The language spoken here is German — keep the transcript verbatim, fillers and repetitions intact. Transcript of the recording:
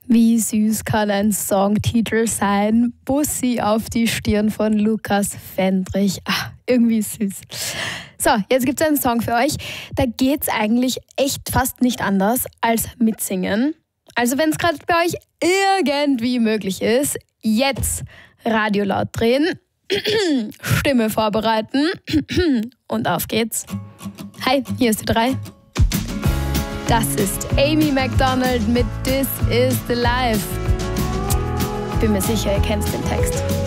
Wie süß kann ein Songtitel sein? Bussi auf die Stirn von Lukas Fendrich. Ach, irgendwie süß. So, jetzt gibt es einen Song für euch. Da geht es eigentlich echt fast nicht anders als mitsingen. Also wenn es gerade bei euch irgendwie möglich ist, jetzt Radio laut drehen, Stimme vorbereiten und auf geht's. Hi, hier ist die drei. Das ist Amy Macdonald mit This Is The Life. Bin mir sicher, ihr kennt den Text.